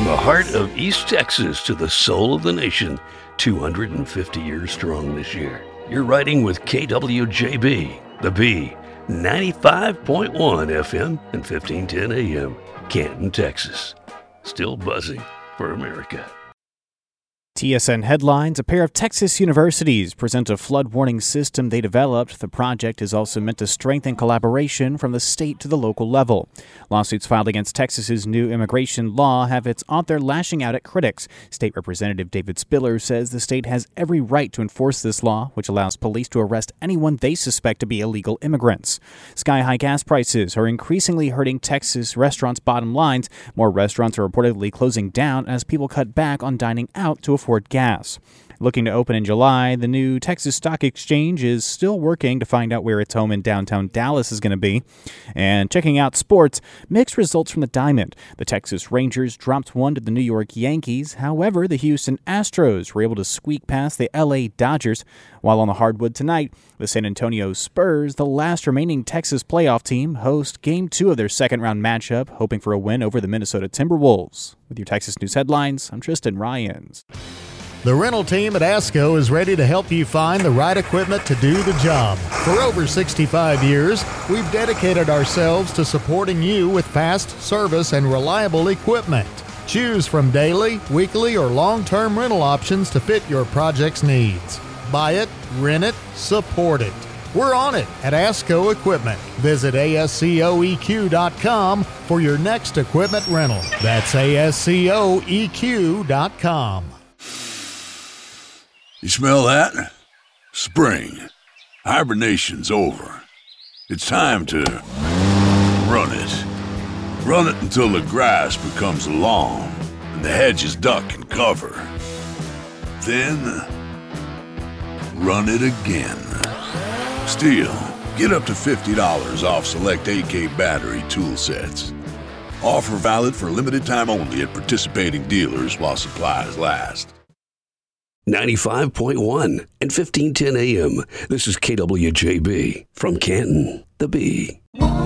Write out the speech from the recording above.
the heart of East Texas to the soul of the nation, 250 years strong this year. You're riding with KWJB, the B, 95.1 FM and 1510 AM, Canton, Texas. Still buzzing for America. TSN headlines: a pair of Texas universities present a flood warning system they developed. The project is also meant to strengthen collaboration from the state to the local level. Lawsuits filed against Texas's new immigration law have its author lashing out at critics. State Representative David Spiller says the state has every right to enforce this law, which allows police to arrest anyone they suspect to be illegal immigrants. Sky-high gas prices are increasingly hurting Texas restaurants' bottom lines. More restaurants are reportedly closing down as people cut back on dining out to afford gas. Looking to open in July, the new Texas Stock Exchange is still working to find out where its home in downtown Dallas is going to be. And checking out sports, mixed results from the Diamond. The Texas Rangers dropped one to the New York Yankees. However, the Houston Astros were able to squeak past the LA Dodgers. While on the hardwood tonight, the San Antonio Spurs, the last remaining Texas playoff team, host Game 2 of their second-round matchup, hoping for a win over the Minnesota Timberwolves. With your Texas News headlines, I'm Tristan Ryans. The rental team at ASCO is ready to help you find the right equipment to do the job. For over 65 years, we've dedicated ourselves to supporting you with fast service and reliable equipment. Choose from daily, weekly, or long-term rental options to fit your project's needs. Buy it, rent it, support it. We're on it at ASCO Equipment. Visit ASCOEQ.com for your next equipment rental. That's ASCOEQ.com. You smell that? Spring. Hibernation's over. It's time to run it. Run it until the grass becomes lawn and the hedges duck and cover. Then, run it again. Still, get up to $50 off select AK battery tool sets. Offer valid for limited time only at participating dealers while supplies last. 95.1 and 1510 AM. This is KWJB from Canton, the B.